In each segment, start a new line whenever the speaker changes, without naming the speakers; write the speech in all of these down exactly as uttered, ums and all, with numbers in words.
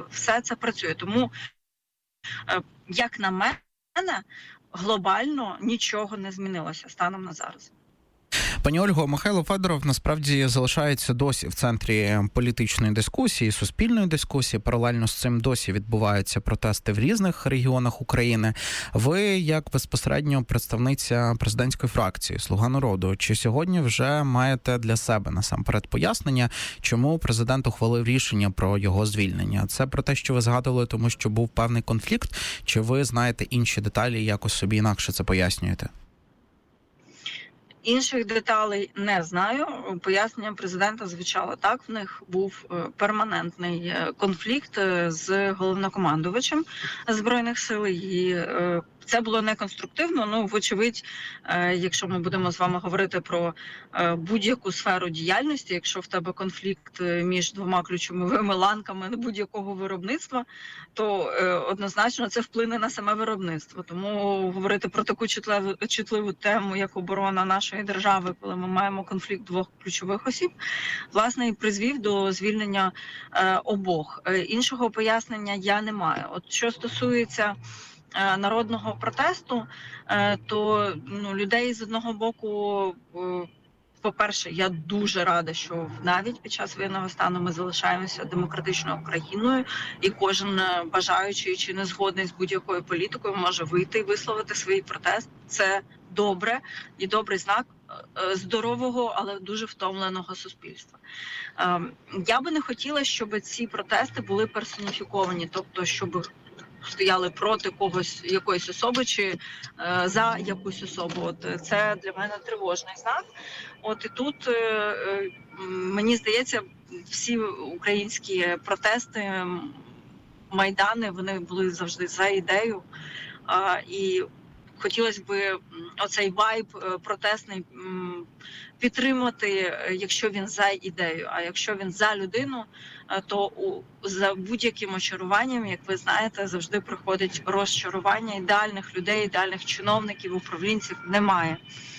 все це працює. Тому, як на мене, глобально нічого не змінилося станом на зараз.
Пані Ольго, Михайло Федоров насправді залишається досі в центрі політичної дискусії, суспільної дискусії. Паралельно з цим досі відбуваються протести в різних регіонах України. Ви, як безпосередньо представниця президентської фракції «Слуга народу», чи сьогодні вже маєте для себе насамперед пояснення, чому президент ухвалив рішення про його звільнення? Це про те, що ви згадували, тому що був певний конфлікт, чи ви знаєте інші деталі і якось собі інакше це пояснюєте?
Інших деталей не знаю. Пояснення президента звучало так. В них був перманентний конфлікт з головнокомандувачем Збройних сил. І це було неконструктивно. Ну, вочевидь, якщо ми будемо з вами говорити про будь-яку сферу діяльності, якщо в тебе конфлікт між двома ключовими ланками будь-якого виробництва, то однозначно це вплине на саме виробництво. Тому говорити про таку чутливу, чутливу тему, як оборона нашої держави, коли ми маємо конфлікт двох ключових осіб, власне, і призвів до звільнення обох. Іншого пояснення я не маю. От що стосується народного протесту, то ну, людей з одного боку, по-перше, я дуже рада, що навіть під час воєнного стану ми залишаємося демократичною країною, і кожен бажаючий чи не згодний з будь-якою політикою може вийти і висловити свій протест. Це добре і добрий знак здорового, але дуже втомленого суспільства. Я би не хотіла, щоб ці протести були персоніфіковані, тобто, щоб стояли проти когось, якоїсь особи чи е, за якусь особу. От це для мене тривожний знак. От і тут е, мені здається, всі українські протести, майдани, вони були завжди за ідею. А, і хотілося б оцей вайб протестний підтримати, якщо він за ідею. А якщо він за людину, то за будь-яким очаруванням, як ви знаєте, завжди приходить розчарування. Ідеальних людей, ідеальних чиновників, управлінців немає.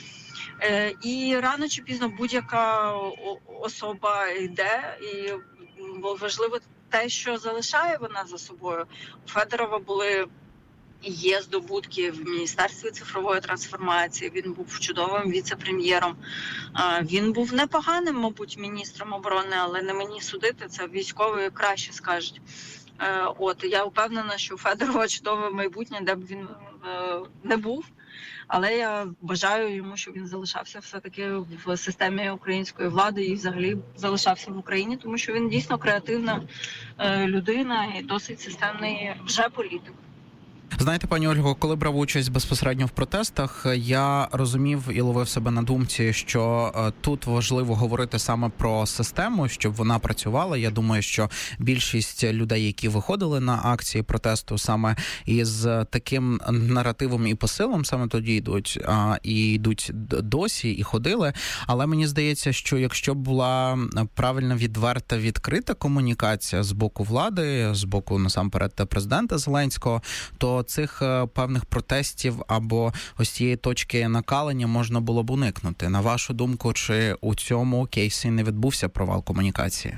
І рано чи пізно будь-яка особа йде, і важливо те, що залишає вона за собою. У Федорова були є здобутки в Міністерстві цифрової трансформації, він був чудовим віце-прем'єром. Він був непоганим, мабуть, міністром оборони, але не мені судити, це військові краще скажуть. От, я впевнена, що у Федорова чудове майбутнє, де б він не був, але я бажаю йому, щоб він залишався все-таки в системі української влади і взагалі залишався в Україні, тому що він дійсно креативна людина і досить системний вже політик.
Знаєте, пані Ольго, коли брав участь безпосередньо в протестах, я розумів і ловив себе на думці, що тут важливо говорити саме про систему, щоб вона працювала. Я думаю, що більшість людей, які виходили на акції протесту саме із таким наративом і посилом, саме тоді йдуть, а, і йдуть досі, і ходили. Але мені здається, що якщо б була правильна, відверта, відкрита комунікація з боку влади, з боку, насамперед, президента Зеленського, то цих певних протестів або ось цієї точки накалення можна було б уникнути. На вашу думку, чи у цьому кейсі не відбувся провал комунікації?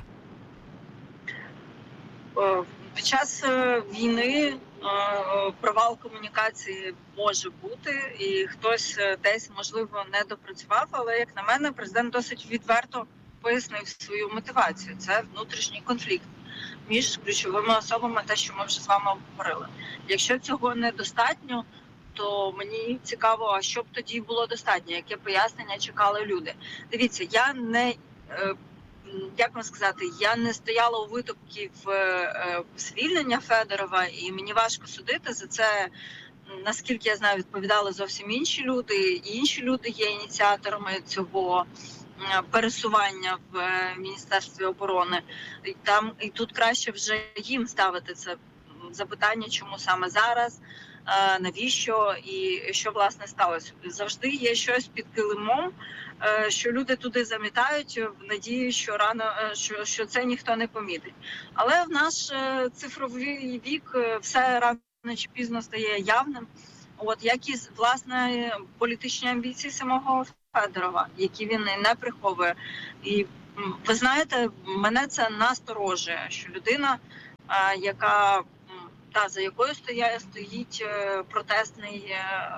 Під час війни провал комунікації може бути, і хтось десь, можливо, не допрацював, але, як на мене, президент досить відверто пояснив свою мотивацію. Це внутрішній конфлікт між ключовими особами, те, що ми вже з вами обговорили. Якщо цього недостатньо, то мені цікаво, а що б тоді було достатньо, яке пояснення чекали люди. Дивіться, я не, як вам сказати, я не стояла у витоків звільнення Федорова, і мені важко судити за це. Наскільки я знаю, відповідали зовсім інші люди, і інші люди є ініціаторами цього пересування в Міністерстві оборони. І там і тут краще вже їм ставити це запитання, чому саме зараз, навіщо і що, власне, сталося. Завжди є щось під килимом, що люди туди замітають в надії, що рано що, що це ніхто не помітить. Але в наш цифровий вік все рано чи пізно стає явним. От як і, власне, політичні амбіції самого Федорова, які він не приховує. І ви знаєте, мене це насторожує, що людина яка та за якою стоїть, стоїть протестний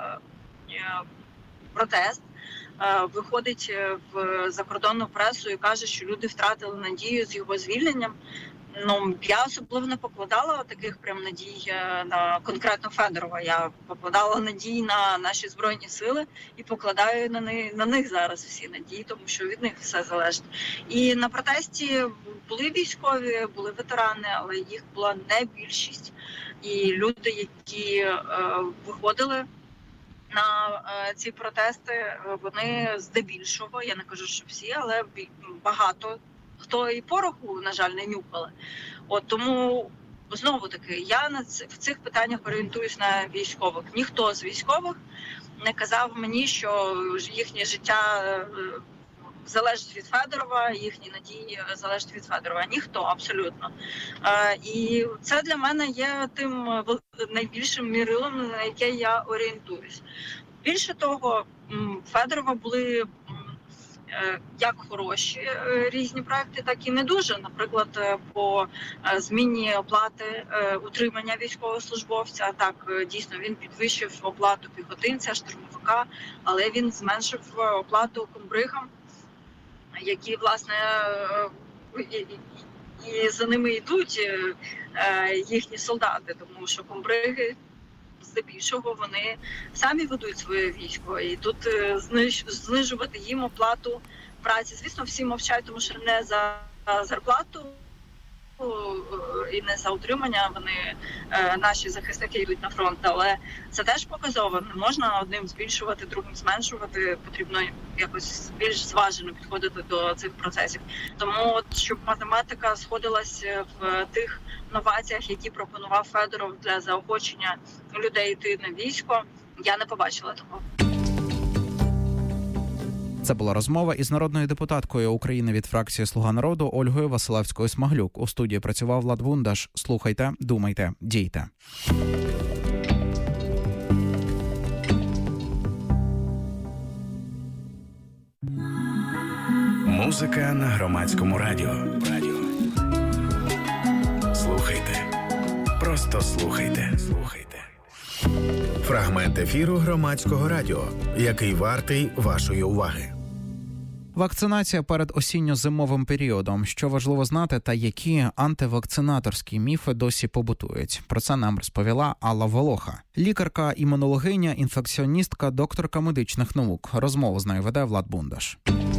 протест, виходить в закордонну пресу і каже, що люди втратили надію з його звільненням. Ну, я особливо не покладала таких прям надій на конкретно Федорова. Я покладала надії на наші Збройні Сили і покладаю на них, на них зараз всі надії, тому що від них все залежить. І на протесті були військові, були ветерани, але їх була не більшість. І люди, які е, виходили на е, ці протести, вони здебільшого, я не кажу, що всі, але багато хто і пороху, на жаль, не нюхали. От тому, знову-таки, я на ц... в цих питаннях орієнтуюсь на військових. Ніхто з військових не казав мені, що їхнє життя залежить від Федорова, їхні надії залежать від Федорова. Ніхто, абсолютно. Е, і це для мене є тим найбільшим мірилом, на яке я орієнтуюсь. Більше того, Федорова були як хороші різні проекти, так і не дуже. Наприклад, по зміні оплати утримання військовослужбовця. Так, дійсно, він підвищив оплату піхотинця, штурмовика, але він зменшив оплату комбригам, які, власне, і, і за ними йдуть їхні солдати, тому що комбриги здебільшого вони самі ведуть своє військо, і тут зниж, знижувати їм оплату праці. Звісно, всі мовчать, тому що не за зарплату і не за утримання вони, наші захисники, йдуть на фронт, але це теж показово. Не можна одним збільшувати, другим зменшувати, потрібно якось більш зважено підходити до цих процесів. Тому, от, щоб математика сходилась в тих новаціях, які пропонував Федоров для заохочення людей йти на військо, я не побачила такого.
Це була розмова із народною депутаткою України від фракції «Слуга народу» Ольгою Василевською-Смаглюк. У студії працював Влад Бундаш. Слухайте, думайте, дійте.
Музика на Громадському радіо. Радіо. Слухайте. Просто слухайте. Слухайте. Фрагмент ефіру Громадського радіо, який вартий вашої уваги.
Вакцинація перед осінньо-зимовим періодом. Що важливо знати та які антивакцинаторські міфи досі побутують. Про це нам розповіла Алла Волоха. Лікарка, імунологиня, інфекціоністка, докторка медичних наук. Розмову з нею веде Влад Бундаш.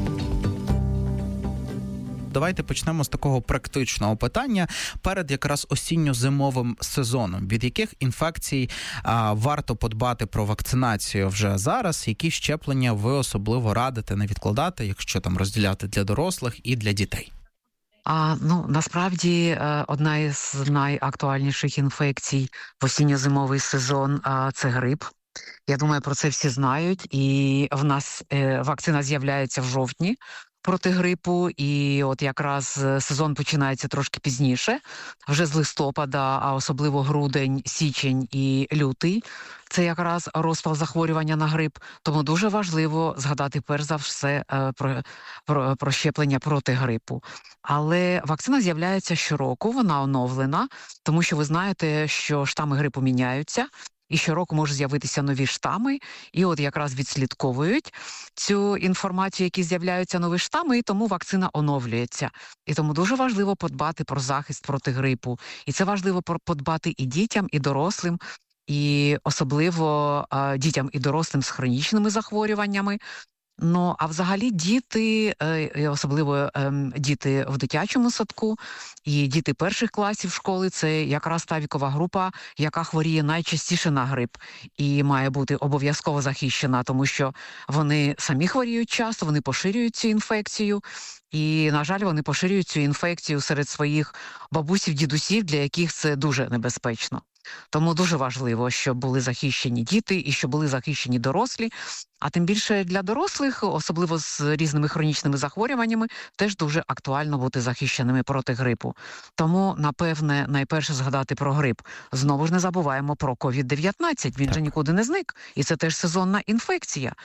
Давайте почнемо з такого практичного питання перед якраз осінньо-зимовим сезоном. Від яких інфекцій а, варто подбати про вакцинацію вже зараз? Які щеплення ви особливо радите не відкладати, якщо там розділяти для дорослих і для дітей?
А, ну, насправді, одна із найактуальніших інфекцій в осінньо-зимовий сезон а, – це грип. Я думаю, про це всі знають. І в нас е, вакцина з'являється в жовтні проти грипу, і от якраз сезон починається трошки пізніше, вже з листопада, а особливо грудень, січень і лютий. Це якраз розпал захворювання на грип, тому дуже важливо згадати перш за все про, про, про щеплення проти грипу. Але вакцина з'являється щороку, вона оновлена, тому що ви знаєте, що штами грипу міняються, і щороку можуть з'явитися нові штами, і от якраз відслідковують цю інформацію, які з'являються нові штами, і тому вакцина оновлюється. І тому дуже важливо подбати про захист проти грипу. І це важливо подбати і дітям, і дорослим, і особливо а, дітям і дорослим з хронічними захворюваннями. Ну, а взагалі діти, особливо діти в дитячому садку і діти перших класів школи – це якраз та вікова група, яка хворіє найчастіше на грип і має бути обов'язково захищена, тому що вони самі хворіють часто, вони поширюють цю інфекцію. І, на жаль, вони поширюють цю інфекцію серед своїх бабусів, дідусів, для яких це дуже небезпечно. Тому дуже важливо, щоб були захищені діти і щоб були захищені дорослі. А тим більше для дорослих, особливо з різними хронічними захворюваннями, теж дуже актуально бути захищеними проти грипу. Тому, напевне, найперше згадати про грип. Знову ж не забуваємо про ковід дев'ятнадцять, він же нікуди не зник. І це теж сезонна інфекція.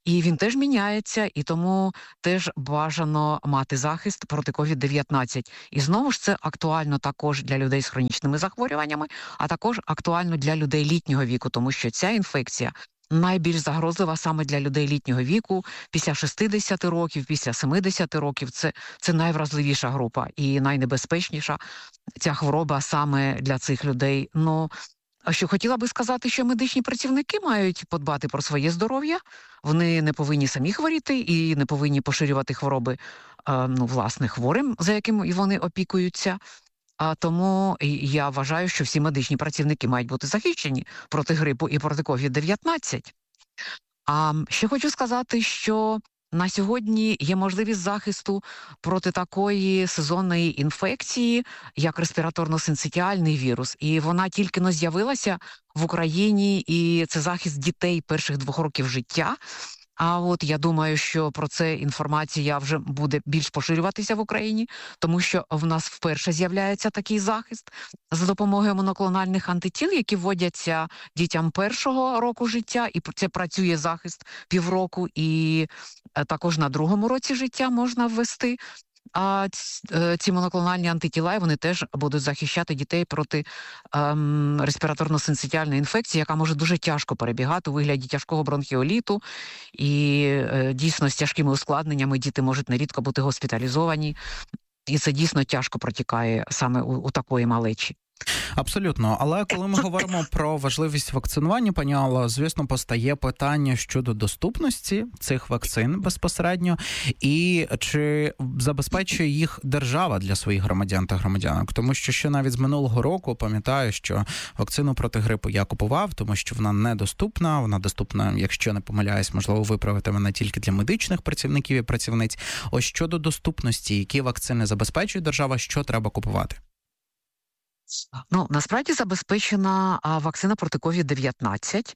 І він теж міняється, і тому теж бажано мати захист проти ковід дев'ятнадцять. І знову ж це актуально також для людей з хронічними захворюваннями, а також актуально для людей літнього віку, тому що ця інфекція найбільш загрозлива саме для людей літнього віку, після шістдесят років, після сімдесят років. Це, це найвразливіша група і найнебезпечніша ця хвороба саме для цих людей. Ну, а що хотіла би сказати, що медичні працівники мають подбати про своє здоров'я. Вони не повинні самі хворіти і не повинні поширювати хвороби, ну, власне, хворим, за яким вони опікуються. А тому я вважаю, що всі медичні працівники мають бути захищені проти грипу і проти ковід дев'ятнадцять. А ще хочу сказати, що на сьогодні є можливість захисту проти такої сезонної інфекції, як респіраторно-синцитіальний вірус. І вона тільки но з'явилася в Україні, і це захист дітей перших двох років життя. А от я думаю, що про це інформація вже буде більш поширюватися в Україні, тому що в нас вперше з'являється такий захист за допомогою моноклональних антитіл, які вводяться дітям першого року життя, і це працює захист півроку, і також на другому році життя можна ввести. А ці моноклональні антитіла, вони теж будуть захищати дітей проти ем, респіраторно-синцитіальної інфекції, яка може дуже тяжко перебігати у вигляді тяжкого бронхіоліту. І е, дійсно з тяжкими ускладненнями діти можуть нерідко бути госпіталізовані. І це дійсно тяжко протікає саме у, у такої малечі.
Абсолютно. Але коли ми говоримо про важливість вакцинування, пані Алло, звісно, постає питання щодо доступності цих вакцин безпосередньо, і чи забезпечує їх держава для своїх громадян та громадянок. Тому що ще навіть з минулого року пам'ятаю, що вакцину проти грипу я купував, тому що вона недоступна. Вона доступна, якщо не помиляюсь, можливо, виправити мене тільки для медичних працівників і працівниць. Ось щодо доступності, які вакцини забезпечує держава, що треба купувати?
Ну, насправді забезпечена а, вакцина проти ковід дев'ятнадцять,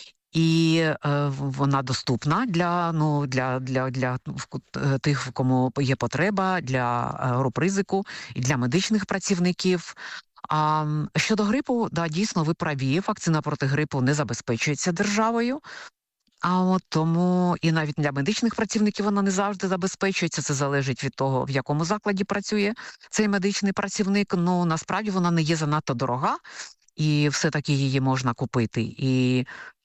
і е, вона доступна для, ну, для, для, для тих, кому є потреба, для груп ризику і для медичних працівників. А щодо грипу, да, дійсно, ви праві, вакцина проти грипу не забезпечується державою. А от тому і навіть для медичних працівників вона не завжди забезпечується. Це залежить від того, в якому закладі працює цей медичний працівник. Ну, насправді вона не є занадто дорога, і все-таки її можна купити. І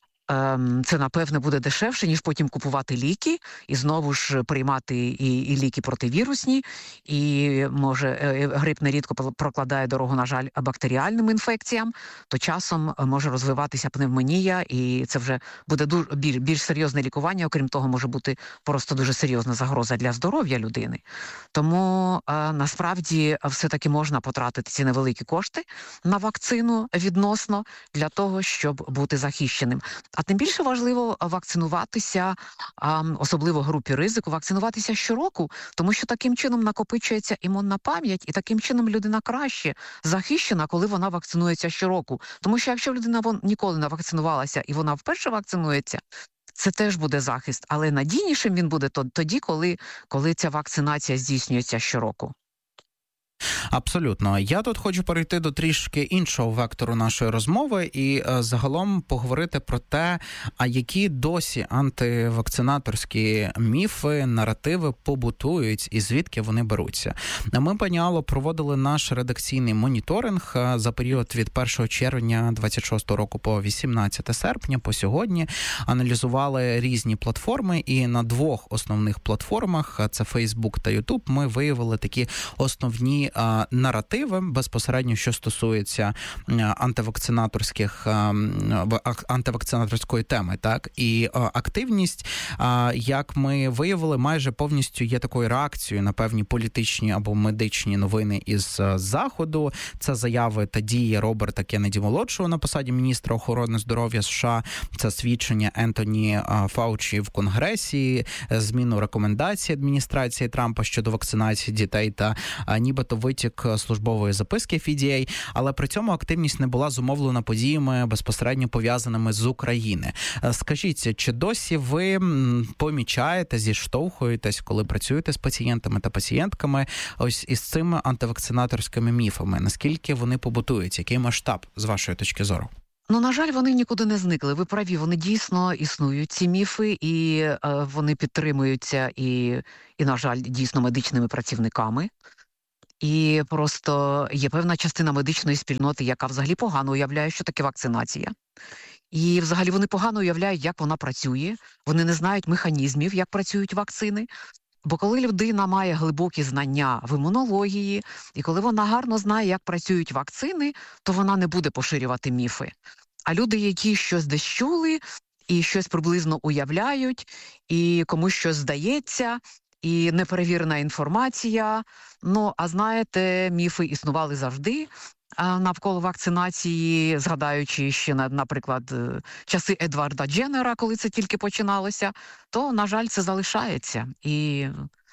ем, це, напевне, буде дешевше, ніж потім купувати ліки, і знову ж приймати і, і ліки противірусні, і, може, е, грип нерідко прокладає дорогу, на жаль, бактеріальним інфекціям, то часом може розвиватися пневмонія, і це вже буде дуже, більш, більш серйозне лікування, окрім того, може бути просто дуже серйозна загроза для здоров'я людини. Тому, е, насправді, все-таки можна потратити ці невеликі кошти на вакцину відносно для того, щоб бути захищеним. А тим більше важливо вакцинуватися, особливо групі ризику, вакцинуватися щороку, тому що таким чином накопичується імунна пам'ять, і таким чином людина краще захищена, коли вона вакцинується щороку. Тому що якщо людина ніколи не вакцинувалася і вона вперше вакцинується, це теж буде захист, але надійнішим він буде тоді, коли, коли ця вакцинація здійснюється щороку.
Абсолютно. Я тут хочу перейти до трішки іншого вектору нашої розмови і е, загалом поговорити про те, а які досі антивакцинаторські міфи, наративи побутують і звідки вони беруться. Ми, пані Алло, проводили наш редакційний моніторинг за період від першого червня двадцять шостого року по вісімнадцяте серпня по сьогодні. Аналізували різні платформи, і на двох основних платформах, це Facebook та YouTube, ми виявили такі основні наративи безпосередньо, що стосується антивакцинаторських антивакцинаторської теми, так, і активність, як ми виявили, майже повністю є такою реакцією на певні політичні або медичні новини із Заходу. Це заяви та дії Роберта Кеннеді-молодшого на посаді міністра охорони здоров'я США, це свідчення Ентоні Фаучі в Конгресі, зміну рекомендацій адміністрації Трампа щодо вакцинації дітей та нібито витік службової записки еф ді ей, але при цьому активність не була зумовлена подіями безпосередньо пов'язаними з України. Скажіть, чи досі ви помічаєте, зіштовхуєтесь, коли працюєте з пацієнтами та пацієнтками, ось із цими антивакцинаторськими міфами? Наскільки вони побутують? Який масштаб, з вашої точки зору?
Ну, на жаль, вони нікуди не зникли. Ви праві, вони дійсно існують, ці міфи, і е, вони підтримуються і, і, на жаль, дійсно медичними працівниками. І просто є певна частина медичної спільноти, яка взагалі погано уявляє, що таке вакцинація. І взагалі вони погано уявляють, як вона працює. Вони не знають механізмів, як працюють вакцини. Бо коли людина має глибокі знання в імунології, і коли вона гарно знає, як працюють вакцини, то вона не буде поширювати міфи. А люди, які щось десь чули, і щось приблизно уявляють, і комусь щось здається, і неперевірена інформація. Ну, а знаєте, міфи існували завжди навколо вакцинації, згадаючи ще, наприклад, часи Едварда Дженнера, коли це тільки починалося, то, на жаль, це залишається. І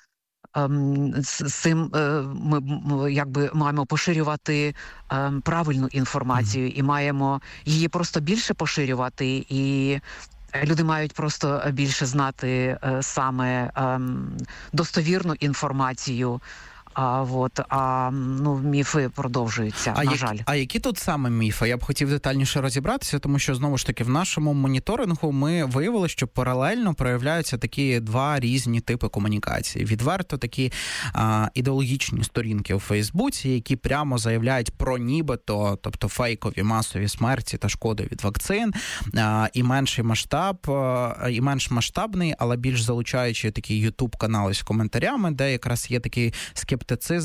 ем, з цим е, ми, ми якби маємо поширювати ем, правильну інформацію, mm-hmm. і маємо її просто більше поширювати, і люди мають просто більше знати е, саме е, достовірну інформацію. А от а ну міфи продовжуються.
А
на
як,
жаль.
А які тут саме міфи? Я б хотів детальніше розібратися, тому що знову ж таки в нашому моніторингу ми виявили, що паралельно проявляються такі два різні типи комунікації. Відверто такі а, ідеологічні сторінки у Фейсбуці, які прямо заявляють про нібито, тобто фейкові масові смерті та шкоди від вакцин, а, і менший масштаб, а, і менш масштабний, але більш залучаючи такі ютуб-канали з коментарями, де якраз є такий скептицизм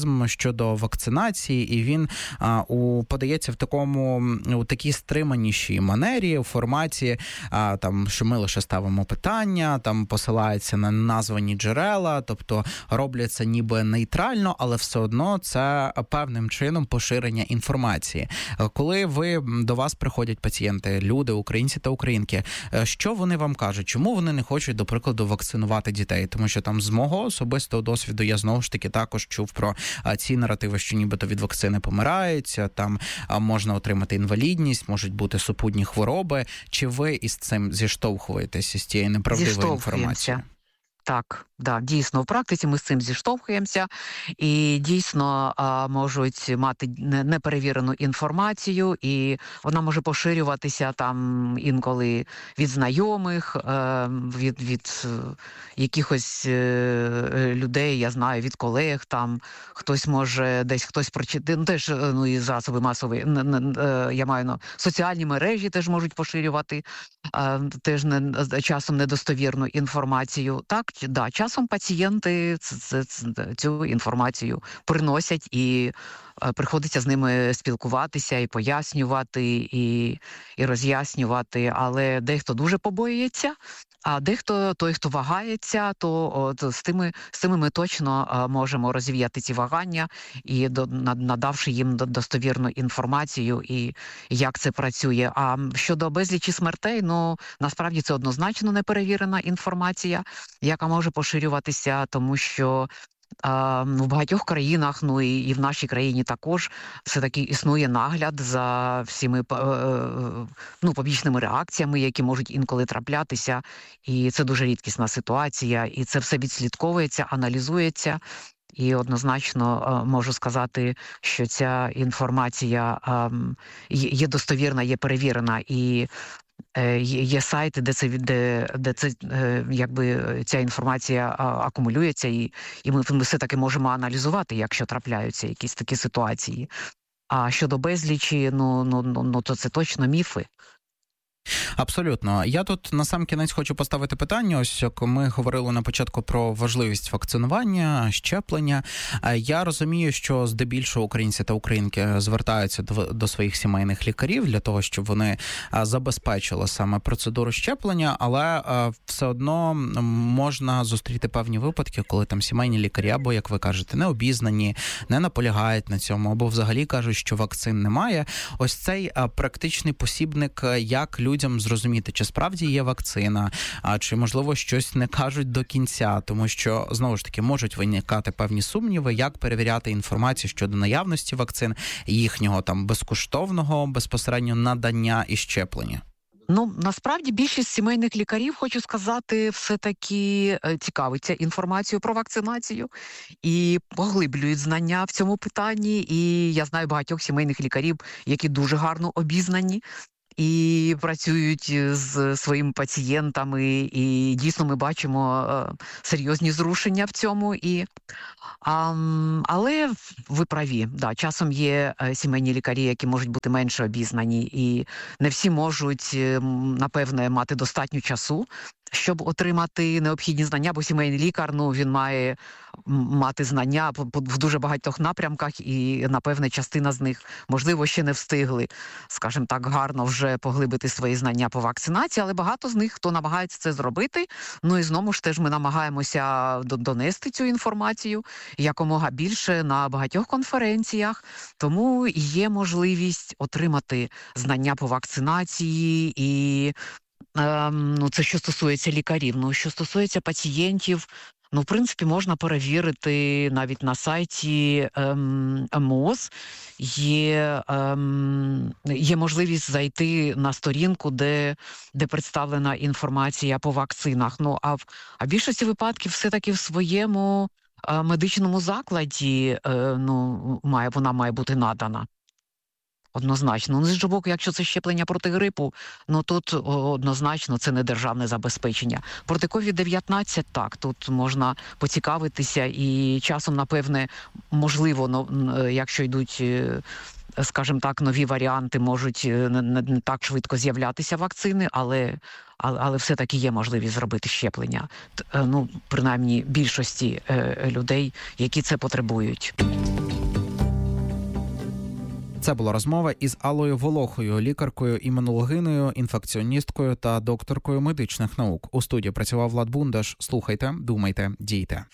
щодо вакцинації, і він а, у, подається в такому, у такій стриманішій манері, у форматі, а, там, що ми лише ставимо питання, там посилається на названі джерела, тобто робляться ніби нейтрально, але все одно це певним чином поширення інформації. Коли ви, до вас приходять пацієнти, люди, українці та українки, що вони вам кажуть? Чому вони не хочуть, до прикладу, вакцинувати дітей? Тому що там з мого особистого досвіду я знову ж таки також чув про ці наративи, що нібито від вакцини помираються, там можна отримати інвалідність, можуть бути супутні хвороби. Чи ви із цим зіштовхуєтеся, з цією неправдивою інформацією?
Так, да, дійсно, в практиці ми з цим зіштовхуємося, і дійсно а, можуть мати неперевірену інформацію, і вона може поширюватися там інколи від знайомих, е, від, від якихось е, людей, я знаю, від колег, там хтось може, десь хтось прочитати, ну, теж, ну, і засоби масові, е, я маю на соціальні мережі теж можуть поширювати, е, теж не, часом недостовірну інформацію. Так, да, часом пацієнти ц- ц- цю інформацію приносять, і е, приходиться з ними спілкуватися і пояснювати, і, і роз'яснювати, але дехто дуже побоюється, а дехто, той, хто вагається, то от, з, тими, з тими ми точно а, можемо розвіяти ці вагання і до, надавши їм достовірну інформацію і як це працює. А щодо безлічі смертей, ну, насправді це однозначно неперевірена інформація, яка може поширюватися, тому що в багатьох країнах, ну і, і в нашій країні також, все-таки існує нагляд за всіми ну, побічними реакціями, які можуть інколи траплятися. І це дуже рідкісна ситуація, і це все відслідковується, аналізується. І однозначно можу сказати, що ця інформація є достовірна, є перевірена, і є сайти, де це де, де це якби ця інформація акумулюється, і, і ми, ми все таки можемо аналізувати, якщо трапляються якісь такі ситуації. А щодо безлічі, ну ну ну, ну то це точно міфи.
Абсолютно. Я тут на сам кінець хочу поставити питання. Ось як ми говорили на початку про важливість вакцинування, щеплення. Я розумію, що здебільшого українці та українки звертаються до, до своїх сімейних лікарів для того, щоб вони забезпечили саме процедуру щеплення, але все одно можна зустріти певні випадки, коли там сімейні лікарі або, як ви кажете, не обізнані, не наполягають на цьому, або взагалі кажуть, що вакцин немає. Ось цей практичний посібник, як люди людям зрозуміти, чи справді є вакцина, а чи, можливо, щось не кажуть до кінця, тому що, знову ж таки, можуть виникати певні сумніви, як перевіряти інформацію щодо наявності вакцин, їхнього там безкоштовного безпосередньо надання і щеплення.
Ну, насправді, більшість сімейних лікарів, хочу сказати, все-таки цікавиться інформацією про вакцинацію і поглиблюють знання в цьому питанні. І я знаю багатьох сімейних лікарів, які дуже гарно обізнані. і працюють з своїми пацієнтами, і дійсно ми бачимо серйозні зрушення в цьому. І, а, але ви праві, да, часом є сімейні лікарі, які можуть бути менше обізнані, і не всі можуть, напевне, мати достатньо часу, щоб отримати необхідні знання, бо сімейний лікар, ну, він має мати знання в дуже багатьох напрямках, і, напевне, частина з них, можливо, ще не встигли, скажімо так, гарно вже поглибити свої знання по вакцинації, але багато з них, хто намагається це зробити, ну і знову ж теж ми намагаємося донести цю інформацію якомога більше на багатьох конференціях, тому є можливість отримати знання по вакцинації і ну, це що стосується лікарів. Ну, що стосується пацієнтів, ну, в принципі, можна перевірити навіть на сайті ем, МОЗ. Є, ем, є можливість зайти на сторінку, де, де представлена інформація по вакцинах. Ну, а в, а в більшості випадків все-таки в своєму е, медичному закладі е, ну, має, вона має бути надана. Однозначно. Ну, з іншого боку, якщо це щеплення проти грипу, ну тут однозначно це не державне забезпечення. Проти ковід дев'ятнадцять, так, тут можна поцікавитися і часом, напевне, можливо, ну, якщо йдуть, скажімо так, нові варіанти, можуть не, не, не так швидко з'являтися вакцини, але, але, але все-таки є можливість зробити щеплення. Ну, принаймні, більшості е, людей, які це потребують.
Це була розмова із Аллою Волохою, лікаркою, імунологиною, інфекціоністкою та докторкою медичних наук. У студії працював Влад Бундаш. Слухайте, думайте, дійте.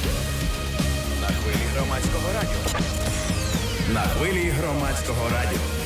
На хвилі громадського радіо. На хвилі громадського радіо.